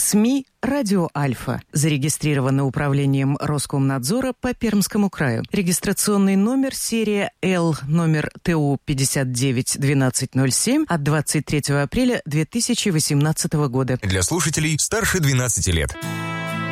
СМИ «Радио Альфа». Зарегистрировано управлением Роскомнадзора по Пермскому краю. Регистрационный номер серия Л, номер ТУ 591207 от 23 апреля 2018 года. Для слушателей старше 12 лет.